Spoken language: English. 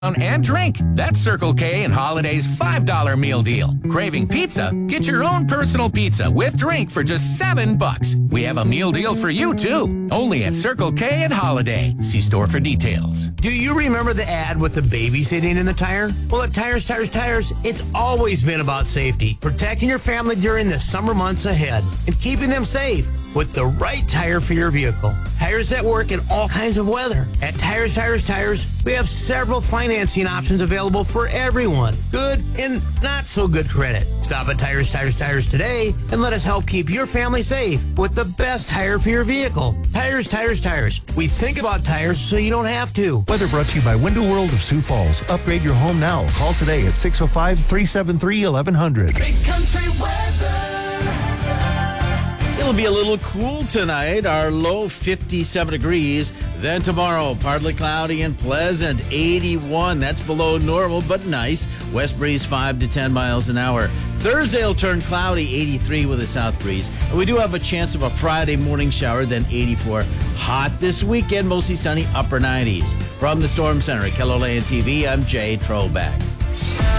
and drink. That's Circle K and Holiday's $5 meal deal. Craving pizza? Get your own personal pizza with drink for just $7. We have a meal deal for you, too. Only at Circle K and Holiday. See store for details. Do you remember the ad with the baby sitting in the tire? Well, at Tires, it's always been about safety. Protecting your family during the summer months ahead and keeping them safe with the right tire for your vehicle. Tires that work in all kinds of weather. At Tires, we have several financing options available for everyone. Good and not so good credit. Stop at Tires today and let us help keep your family safe with the best tire for your vehicle. Tires. We think about tires so you don't have to. Weather brought to you by Window World of Sioux Falls. Upgrade your home now. Call today at 605-373-1100. Big Country weather. It'll be a little cool tonight. Our low 57 degrees. Then tomorrow, partly cloudy and pleasant, 81. That's below normal, but nice. West breeze 5 to 10 miles an hour. Thursday will turn cloudy, 83 with a south breeze. And we do have a chance of a Friday morning shower, then 84. Hot this weekend, mostly sunny, upper 90s. From the Storm Center at KELOLAND TV, I'm Jay Trollback.